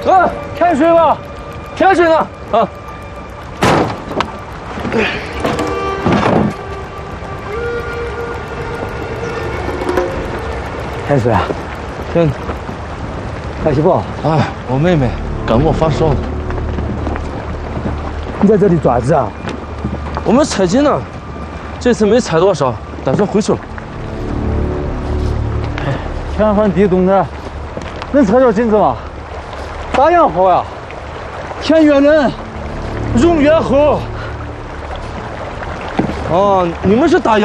开水吧，开水呢啊！开水啊！ 嗯， 小媳妇， 哎，我妹妹感冒发烧了。 你在这里爪子啊？ 我们采金呢，这次没采多少，打算回去了。 天翻地冻的，能采点金子吗？咋样好呀？天越冷，肉越厚。 哦，你们是打烊